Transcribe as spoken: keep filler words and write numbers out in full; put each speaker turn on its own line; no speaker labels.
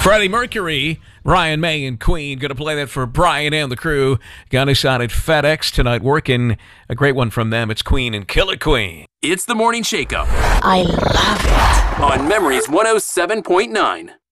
Freddie Mercury, Brian May, and Queen. Going to play that for Brian and the crew. Got us out at FedEx tonight working. A great one from them. It's Queen and Killer Queen.
It's the Morning Shake-Up
I love it.
on Memories one oh seven point nine.